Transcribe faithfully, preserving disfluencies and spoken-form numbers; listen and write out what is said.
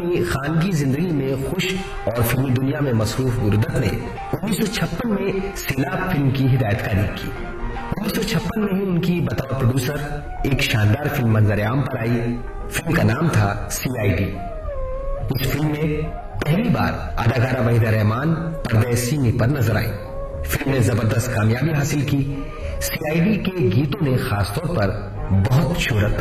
अपनी खानगी जिंदगी में खुश और फिल्मी दुनिया में मसरूफ गुरुदत्त ने उन्नीस सौ छप्पन में सैलाब फिल्म की हिदायतकारी की। उन्नीस सौ छप्पन में ही उनकी बतौर प्रोड्यूसर एक शानदार फिल्म मंजर-ए-आम पर आई। फिल्म का नाम था सी आई डी। इस फिल्म में पहली बार अदाकारा वहीदा रहमान पर्दे सीने पर नजर आई। फिल्म ने जबरदस्त कामयाबी हासिल की। सी आई डी के गीतों ने खासतौर पर बहुत शोहरत